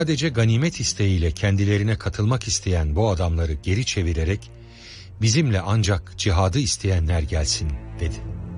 Sadece ganimet isteğiyle kendilerine katılmak isteyen bu adamları geri çevirerek bizimle ancak cihadı isteyenler gelsin dedi.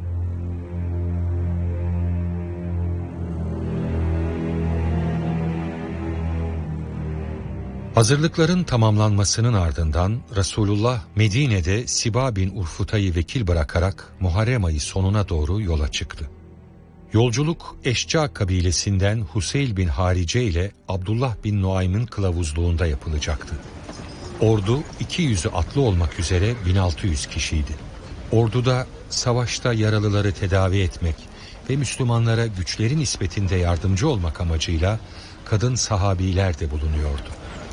Hazırlıkların tamamlanmasının ardından Resulullah Medine'de Siba bin Urfuta'yı vekil bırakarak Muharrem ayı sonuna doğru yola çıktı. Yolculuk Eşca kabilesinden Huseyl bin Harice ile Abdullah bin Nuaym'ın kılavuzluğunda yapılacaktı. Ordu 200'ü atlı olmak üzere 1600 kişiydi. Orduda savaşta yaralıları tedavi etmek ve Müslümanlara güçleri nispetinde yardımcı olmak amacıyla kadın sahabiler de bulunuyordu.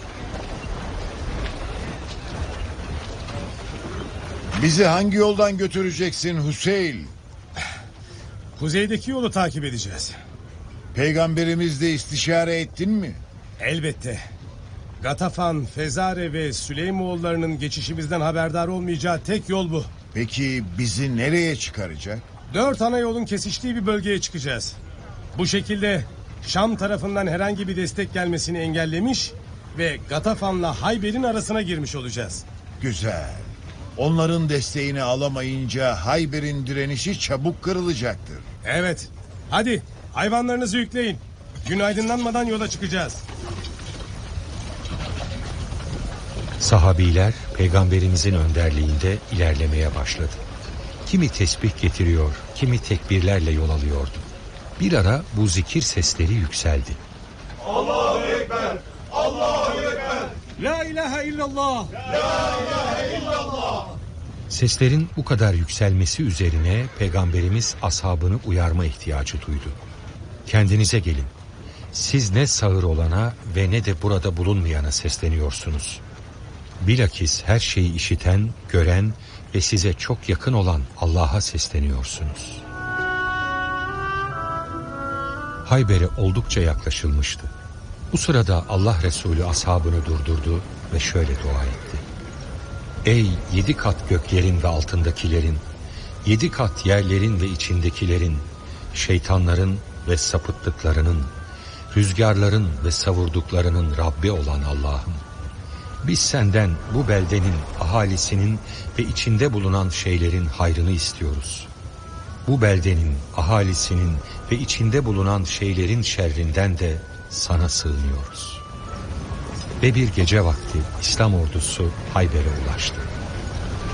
Bizi hangi yoldan götüreceksin Hüseyl? Kuzeydeki yolu takip edeceğiz. Peygamberimizle istişare ettin mi? Elbette. Gatafan, Fezare ve Süleymoğullarının geçişimizden haberdar olmayacağı tek yol bu. Peki bizi nereye çıkaracak? 4 ana yolun kesiştiği bir bölgeye çıkacağız. Bu şekilde Şam tarafından herhangi bir destek gelmesini engellemiş ve Gatafan'la Hayber'in arasına girmiş olacağız. Güzel. Onların desteğini alamayınca Hayber'in direnişi çabuk kırılacaktır. Evet. Hadi hayvanlarınızı yükleyin. Gün aydınlanmadan yola çıkacağız. Sahabiler peygamberimizin önderliğinde ilerlemeye başladı. Kimi tesbih getiriyor, kimi tekbirlerle yol alıyordu. Bir ara bu zikir sesleri yükseldi. Allahu Ekber! Allahu Ekber! La ilahe illallah! La ilahe illallah! Seslerin bu kadar yükselmesi üzerine Peygamberimiz ashabını uyarma ihtiyacı duydu. Kendinize gelin. Siz ne sağır olana ve ne de burada bulunmayana sesleniyorsunuz. Bilakis her şeyi işiten, gören ve size çok yakın olan Allah'a sesleniyorsunuz. Hayber'e oldukça yaklaşılmıştı. Bu sırada Allah Resulü ashabını durdurdu ve şöyle dua etti. Ey 7 kat göklerin ve altındakilerin, 7 kat yerlerin ve içindekilerin, şeytanların ve sapıttıklarının, rüzgarların ve savurduklarının Rabbi olan Allah'ım. Biz senden bu beldenin ahalisinin ve içinde bulunan şeylerin hayrını istiyoruz. Bu beldenin ahalisinin ve içinde bulunan şeylerin şerrinden de sana sığınıyoruz. Ve bir gece vakti İslam ordusu Hayber'e ulaştı.